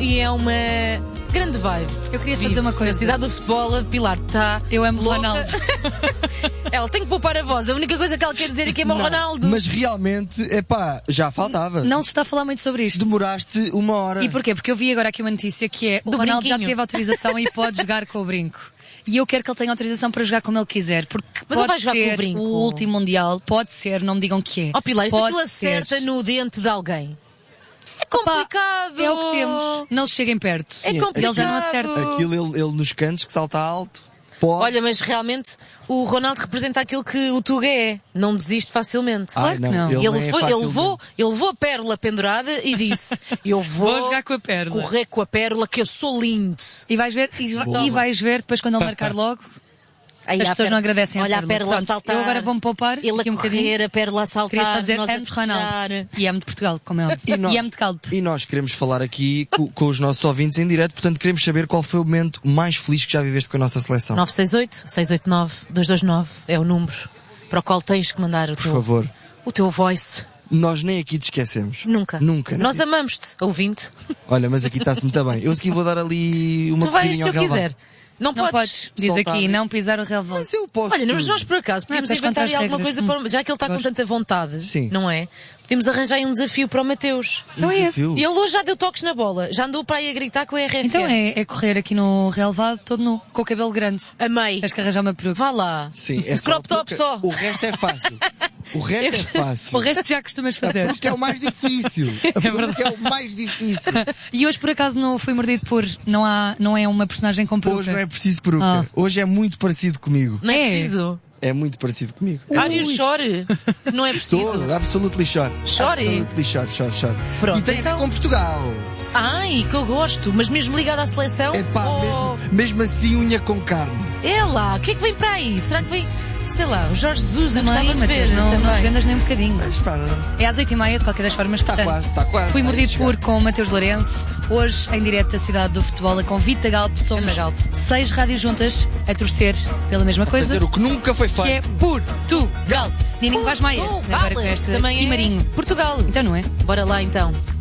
e é uma grande vibe. Eu queria só dizer uma coisa. Na cidade do futebol, a Pilar está. Eu amo louca. Ronaldo. Ela tem que poupar a voz. A única coisa que ela quer dizer é que ama o Ronaldo. Mas realmente, já faltava. Não se está a falar muito sobre isto. Demoraste 1 hora. E porquê? Porque eu vi agora aqui uma notícia que é o Do Ronaldo já brinquinho. teve autorização e pode jogar com o brinco. E eu quero que ele tenha autorização para jogar como ele quiser, porque Mas ele vai pode jogar com o ser brinco. o último Mundial, pode ser, não me digam que é. Ó Pilar, se Pode aquilo acerta ser. no dente de alguém. É Pá, complicado. é o que temos. Não cheguem perto. É complicado. Ele já não acerta. Aquilo, ele nos cantos que salta alto. Pode. Olha, mas realmente o Ronaldo representa aquilo que o Tuga é. Não desiste facilmente. Claro que não. Ele Ele, nem é foi, facilmente. ele levou a pérola pendurada e disse: Eu vou jogar com a pérola. correr com a pérola, que eu sou lindo. E vais ver, e vais ver depois quando ele marcar logo. Aí As a pessoas não agradecem Olha a a pérola a Pronto, saltar. eu agora vou-me poupar Ele aqui a um bocadinho. correr, a pérola a saltar. Queria só dizer nós a amo de Ronaldo. festejar. E amo de Portugal, como é óbvio. E amo de Calpe. E nós queremos falar aqui com os nossos ouvintes em direto, portanto queremos saber qual foi o momento mais feliz que já viveste com a nossa seleção. 968-689-229 é o número para o qual tens que mandar Por favor. o teu voice. Nós nem aqui te esquecemos. Nunca. Nunca. Nós amamos-te, ouvinte. Olha, mas aqui está-se muito bem. Eu a seguir vou dar ali uma Tu vais pequenininha se ao eu relevado. quiser. Não Não podes, diz soltar. aqui, não pisar o relevado. Mas eu posso. Olha, mas tudo. nós por acaso podíamos estás inventar contra aí as alguma regras. coisa, para, já que ele está com Gosto. tanta vontade, Sim. não é? Podíamos arranjar aí um desafio para o Mateus. Então é esse. desafio. E ele hoje já deu toques na bola, já andou para aí a gritar com a RFM. Então é correr aqui no relevado todo nu, com o cabelo grande. Amei. Tens que arranjar uma peruca. Vá lá. Sim, é só Crop top porque só. O resto é fácil. O resto é fácil. O resto já costumas fazer. Porque é o mais difícil. Porque é o mais difícil. E hoje por acaso não fui mordido por. Não é uma personagem com peruca. Hoje não é preciso peruca. Ah. Hoje é muito parecido comigo. Não é É. preciso. É muito parecido comigo. Mário, chore. Não é preciso. Sou absolutely sure. Chore. Absolutely sure. Pronto, E tem a ver então- com Portugal. Ai, que eu gosto. Mas mesmo ligado à seleção? Epá, Oh, mesmo assim unha com carne. é lá. O que é que vem para aí? Será que vem... Sei lá, o Jorge Jesus, eu Também, gostava de ver. Mateus, não te também. vendas nem um bocadinho. Mas pá, É às 8h30 de qualquer das formas, portanto. está quase. Fui está mordido aí a por chegar. com o Mateus Lourenço. Hoje, em direto da cidade do futebol, a convite da Galp. Somos Anda, Galp. 6 rádios juntas a torcer pela mesma coisa. Fazer o que nunca foi Que é feito. Portugal. Nininho Vaz Maia. Portugal. Agora com este Também e é Marinho. Portugal. Então não é? Bora lá então.